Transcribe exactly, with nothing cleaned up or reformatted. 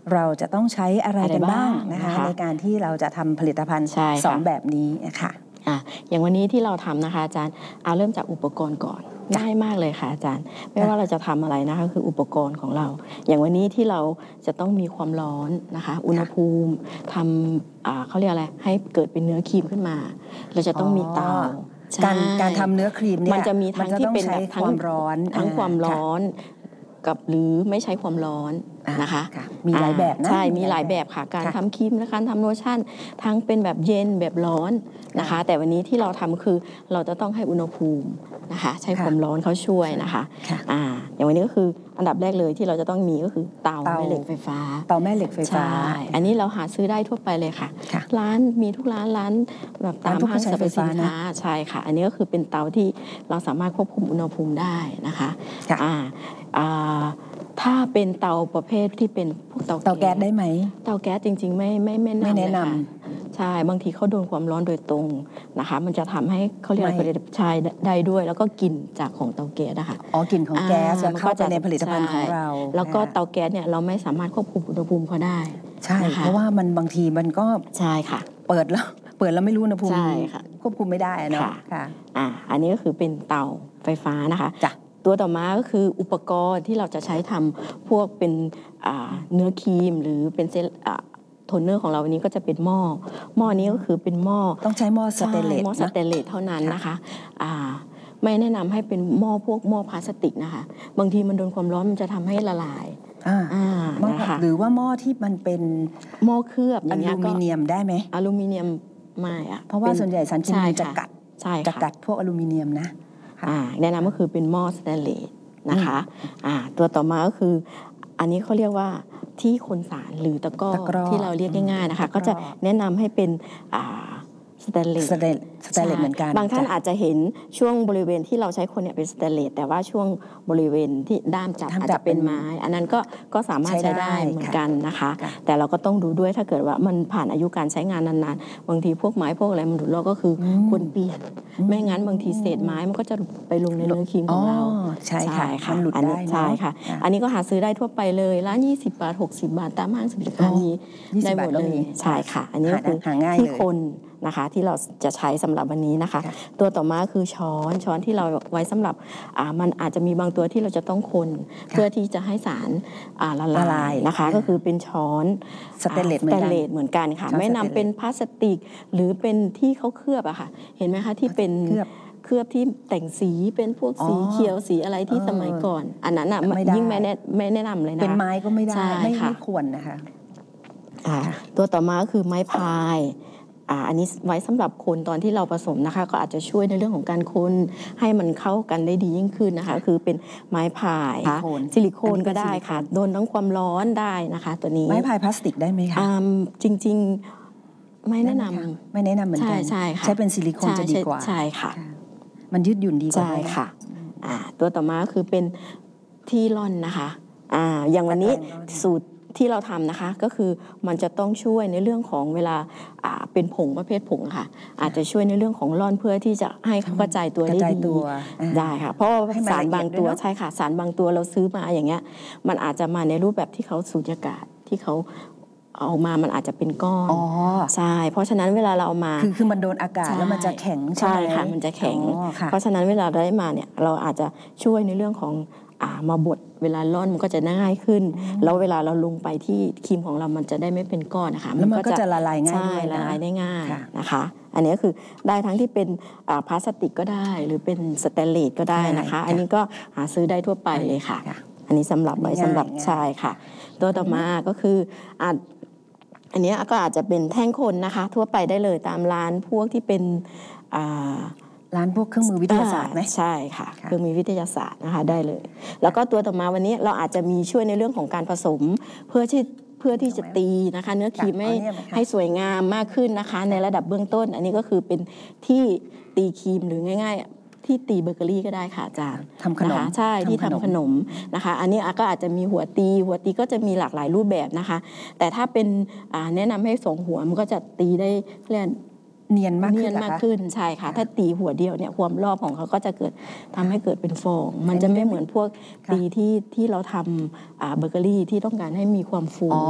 เราจะต้องใช้อะไรกันบ้างนะคะในการที่เราจะทำผลิตภัณฑ์สองแบบนี้นะคะอ่ะอย่างวันนี้ที่เราทำนะคะอาจารย์เอาเริ่มจากอุปกรณ์ก่อนง่ายมากเลยค่ะอาจารย์ไม่ว่าเราจะทำอะไรนะคะคืออุปกรณ์ของเราอย่างวันนี้ที่เราจะต้องมีความร้อนนะคะอุณหภูมิทำอ่าเขาเรียกอะไรให้เกิดเป็นเนื้อครีมขึ้นมาเราจะต้องมีเตาการการทำเนื้อครีมเนี่ยมันจะมีทั้งที่เป็นแบบทั้งความร้อนทั้งความร้อนกับหรือไม่ใช้ความร้อนนะคะมีหลายแบบนะใช่มีหลายแบบค่ะการทำครีมและการทำโลชั่นทั้งเป็นแบบเย็นแบบร้อนนะคะแต่วันนี้ที่เราทำคือเราจะต้องให้อุณหภูมินะคะใช้ความร้อนเขาช่วยนะคะอ่าอย่างวันนี้ก็คืออันดับแรกเลยที่เราจะต้องมีก็คือเตาแม่เหล็กไฟฟ้าเตาแม่เหล็กไฟฟ้าอันนี้เราหาซื้อได้ทั่วไปเลยค่ะร้านมีทุกร้านร้านแบบตามห้างสรรพสินค้าใช่ค่ะอันนี้ก็คือเป็นเตาที่เราสามารถควบคุมอุณหภูมิได้นะคะอ่าอ่าถ้าเป็นเตาประเภทที่เป็นพวกเตาเตาแก๊สได้ไหมเตาแก๊สจริงๆไม่ไม่ไม่แนะนำใช่บางทีเขาโดนความร้อนโดยตรงนะคะมันจะทำให้เขาเรียกอะไรใช้ได้ด้วยแล้วก็กลิ่นจากของเตาแก๊สนะคะอ๋อกลิ่นของแก๊สจะเข้าไปในผลิตภัณฑ์ของเราแล้วก็เตาแก๊สเนี่ยเราไม่สามารถควบคุมอุณหภูมิเขาได้ใช่เพราะว่ามันบางทีมันก็ใช่ค่ะเปิดแล้วเปิดแล้วไม่รู้อุณหภูมิควบคุมไม่ได้เนาะค่ะอ่าอันนี้ก็คือเป็นเตาไฟฟ้านะคะจ้ะตัวต่อมาก็คืออุปกรณ์ที่เราจะใช้ทำพวกเป็นเนื้อครีมหรือเป็นเซลโทนเนอร์ของเราวันนี้ก็จะเป็นหม้อหม้อนี้ก็คือเป็นหม้อต้องใช้หม้อสเตนเลสหม้อสเตนเลสเท่านั้นนะคะไม่แนะนำให้เป็นหม้อพวกหม้อพลาสติกนะคะบางทีมันโดนความร้อนมันจะทำให้ละลายนะคะหรือว่าหม้อที่มันเป็นหม้อเคลือบอลูมิเนียมได้ไหมอลูมิเนียมไม่อะเพราะว่าส่วนใหญ่สารเคมีจะกัดจะกัดพวกอลูมิเนียมนะแนะนำก็คือเป็นหม้อสแตนเลสนะคะตัวต่อมาก็คืออันนี้เขาเรียกว่าที่คนสารหรือตะกร้อที่เราเรียกง่ายๆนะคะก็จะแนะนำให้เป็นสแตนเลสสแตนเลสเหมือนกันบางท่านอาจจะเห็นช่วงบริเวณที่เราใช้คนเนี่ยเป็นสแตนเลสแต่ว่าช่วงบริเวณที่ด้ามจับอาจจะเป็นไม้อันนั้นก็ก็สามารถใช้ได้เหมือนกันนะคะแต่เราก็ต้องดูด้วยถ้าเกิดว่ามันผ่านอายุการใช้งานนานๆบางทีพวกไม้พวกอะไรมันหลุดลอกก็คือควรเปลี่ยนไม่งั้นบางทีเศษไม้มันก็จะไปลงในเนื้อครีมของเราใช่ค่ะมันหลุดได้ใช่ค่ะอันนี้ก็หาซื้อได้ทั่วไปเลยร้านยี่สิบบาทหกสิบบาทตามห้างสรรพสินค้ามีได้หมดเลยใช่ค่ะอันนี้คือที่คนนะคะที่เราจะใช้สำหรับวันนี้นะคะตัวต่อมาคือช้อนช้อนที่เราไว้สำหรับมันอาจจะมีบางตัวที่เราจะต้องคนเพื่อที่จะให้สารละลายนะคะก็คือเป็นช้อนสเตนเลสเหมือนกันค่ะไม่นำเป็นพลาสติกหรือเป็นที่เขาเคลือบอะค่ะเห็นไหมคะที่เป็นเคลือบที่แต่งสีเป็นพวกสีเขียวสีอะไรที่สมัยก่อนอันนั้นอ่ะยิ่งไม่แนะไม่แนะนำเลยนะเป็นไม้ก็ไม่ได้ไม่ไม่ควรนะคะตัวต่อมาคือไม้พายอันนี้ไว้สำหรับคนตอนที่เราผสมนะคะก็อาจจะช่วยในเรื่องของการคนให้มันเข้ากันได้ดียิ่งขึ้นนะคะคือเป็นไม้พายซิลิโคนก็ได้ค่ะโดนทั้งความร้อนได้นะคะตัวนี้ไม้พายพลาสติกได้ไหมคะจริงๆไม่แนะนำไม่แนะนำเหมือนกันใช่ค่ะใช้เป็นซิลิโคนจะดีกว่าใช่ค่ะมันยืดหยุ่นดีกว่าใช่ค่ะตัวต่อมาคือเป็นที่ร่อนนะคะอย่างวันนี้สูตรที่เราทำนะคะก็คือมันจะต้องช่วยในเรื่องของเวลาเป็นผงประเภทผงค่ะอาจจะช่วยในเรื่องของร่อนเพื่อที่จะให้เขากระจายตัวได้ดีได้ค่ะเพราะสารบางตัวใช่ค่ะสารบางตัวเราซื้อมาอย่างเงี้ยมันอาจจะมาในรูปแบบที่เขาสูญญากาศที่เขาเอามามันอาจจะเป็นก้อนใช่เพราะฉะนั้นเวลาเราเอามาคือคือมันโดนอากาศแล้วมันจะแข็งใช่ค่ะมันจะแข็งเพราะฉะนั้นเวลาได้มาเนี่ยเราอาจจะช่วยในเรื่องของมาบดเวลาร่อนมันก็จะง่ายขึ้นแล้วเวลาเราลงไปที่ครีมของเรามันจะได้ไม่เป็นก้อนนะคะแล้วมันก็จะละลายง่ายด้วยละลายได้ง่ายนะคะอันนี้ก็คือได้ทั้งที่เป็นพลาสติกก็ได้หรือเป็นสแตนเลสก็ได้นะคะอันนี้ก็หาซื้อได้ทั่วไปเลยค่ะอันนี้สำหรับไว้สำหรับชายค่ะตัวต่อมาก็คืออันนี้ก็อาจจะเป็นแท่งคนนะคะทั่วไปได้เลยตามร้านพวกที่เป็นร้านพวกเครื่องมือวิทยาศาสตร์ไหมใช่ค่ะเครื่องมือวิทยาศาสตร์นะคะได้เลยแล้วก็ตัวต่อมาวันนี้เราอาจจะมีช่วยในเรื่องของการผสมเพื่อที่เพื่อที่จะตีนะคะเนื้อครีมให้ให้สวยงามมากขึ้นนะคะในระดับเบื้องต้นอันนี้ก็คือเป็นที่ตีครีมหรือง่ายๆที่ตีเบเกอรี่ก็ได้ค่ะอาจารย์ทำขนมใช่ที่ทำขนมนะคะอันนี้ก็อาจจะมีหัวตีหัวตีก็จะมีหลากหลายรูปแบบนะคะแต่ถ้าเป็นแนะนำให้สองหัวมันก็จะตีได้เรียนเนียนมากขึ้นมากขึ้นใช่ค่ะถ้าตีหัวเดียวเนี่ยความรอบของเขาก็จะเกิดทำให้เกิดเป็นฟองมันจะไม่เหมือนพวกตีที่ที่เราทำเบเกอรี่ที่ต้องการให้มีความฟู